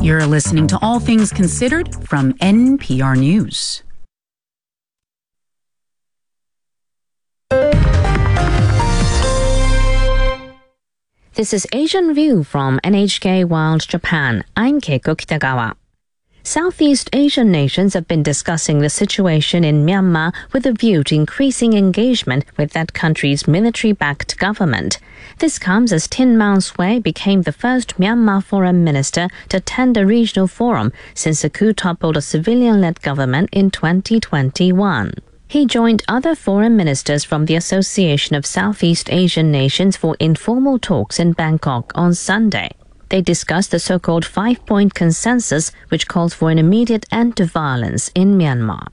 You're listening to All Things Considered from NPR News. This is Asian View from NHK World Japan. I'm Keiko Kitagawa. Southeast Asian nations have been discussing the situation in Myanmar with a view to increasing engagement with that country's military-backed government. This comes as Tin Maung Sway became the first Myanmar foreign minister to attend a regional forum since the coup toppled a civilian-led government in 2021. He joined other foreign ministers from the Association of Southeast Asian Nations for informal talks in Bangkok on Sunday. They discussed the so-called five-point consensus, which calls for an immediate end to violence in Myanmar.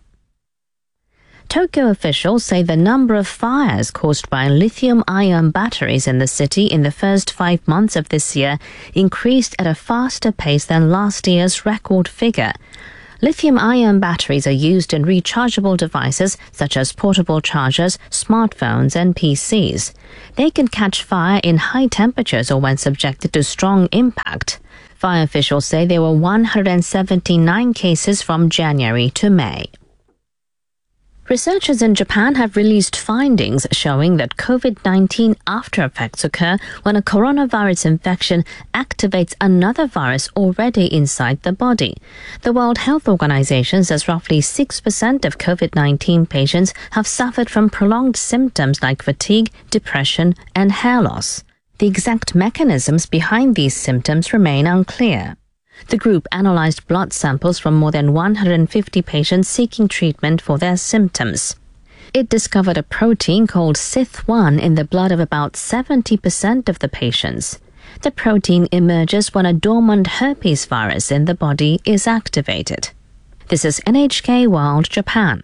Tokyo officials say the number of fires caused by lithium-ion batteries in the city in the first 5 months of this year increased at a faster pace than last year's record figure. Lithium-ion batteries are used in rechargeable devices such as portable chargers, smartphones, and PCs. They can catch fire in high temperatures or when subjected to strong impact. Fire officials say there were 179 cases from January to May. Researchers in Japan have released findings showing that COVID-19 after-effects occur when a coronavirus infection activates another virus already inside the body. The World Health Organization says roughly 6% of COVID-19 patients have suffered from prolonged symptoms like fatigue, depression, and hair loss. The exact mechanisms behind these symptoms remain unclear. The group analyzed blood samples from more than 150 patients seeking treatment for their symptoms. It discovered a protein called SITH1 in the blood of about 70% of the patients. The protein emerges when a dormant herpes virus in the body is activated. This is NHK World Japan.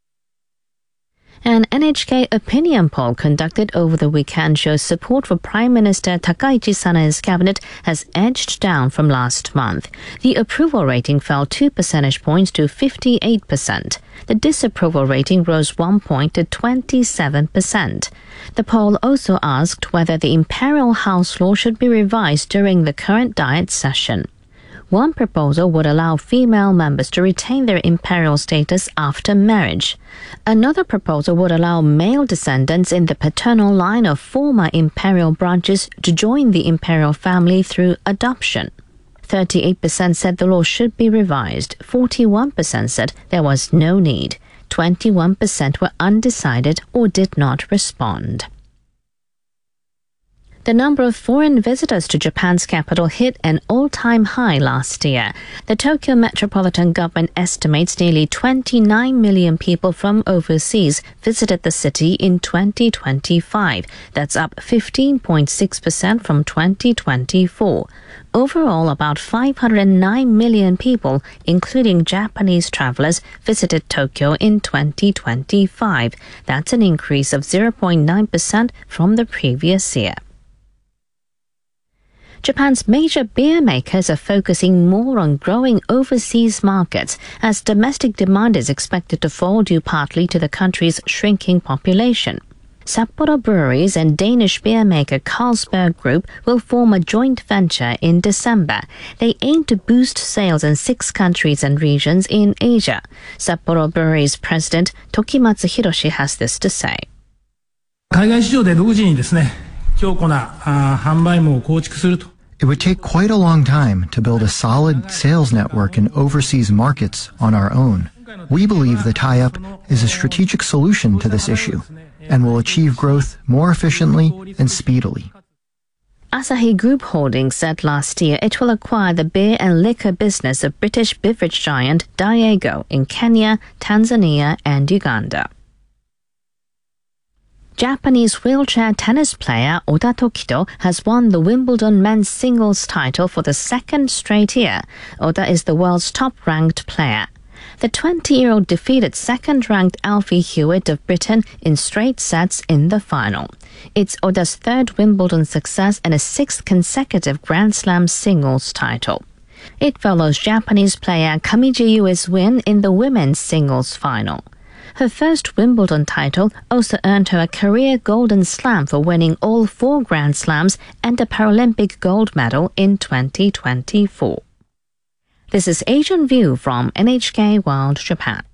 An NHK opinion poll conducted over the weekend shows support for Prime Minister Takaichi Sanae's cabinet has edged down from last month. The approval rating fell 2 percentage points to 58%. The disapproval rating rose 1 point to 27%. The poll also asked whether the Imperial House law should be revised during the current Diet session. One proposal would allow female members to retain their imperial status after marriage. Another proposal would allow male descendants in the paternal line of former imperial branches to join the imperial family through adoption. 38% said the law should be revised. 41% said there was no need. 21% were undecided or did not respond. The number of foreign visitors to Japan's capital hit an all-time high last year. The Tokyo metropolitan government estimates nearly 29 million people from overseas visited the city in 2025. That's up 15.6% from 2024. Overall, about 509 million people, including Japanese travelers, visited Tokyo in 2025. That's an increase of 0.9% from the previous year. Japan's major beer makers are focusing more on growing overseas markets as domestic demand is expected to fall due partly to the country's shrinking population. Sapporo Breweries and Danish beer maker Carlsberg Group will form a joint venture in December. They aim to boost sales in 6 countries and regions in Asia. Sapporo Breweries President Tokimatsu Hiroshi has this to say. 海外市場で独自にですね、強固な販売網を構築すると。 It would take quite a long time to build a solid sales network in overseas markets on our own. We believe the tie-up is a strategic solution to this issue and will achieve growth more efficiently and speedily. Asahi Group Holdings said last year it will acquire the beer and liquor business of British beverage giant Diageo in Kenya, Tanzania, and Uganda. Japanese wheelchair tennis player Ota Tokito has won the Wimbledon men's singles title for the 2nd straight year. Ota is the world's top-ranked player. The 20-year-old defeated 2nd-ranked Alfie Hewitt of Britain in straight sets in the final. It's Ota's 3rd Wimbledon success and a 6th consecutive Grand Slam singles title. It follows Japanese player Kamiji Yui's win in the women's singles final. Her first Wimbledon title also earned her a career Golden Slam for winning all 4 Grand Slams and a Paralympic gold medal in 2024. This is Asian View from NHK World Japan.